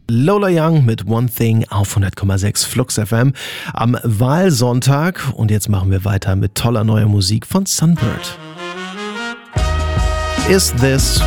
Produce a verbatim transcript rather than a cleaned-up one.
Lola Young mit One Thing auf hundert Komma sechs Flux F M am Wahlsonntag. Und jetzt machen wir weiter mit toller neuer Musik von Sunbird. Is This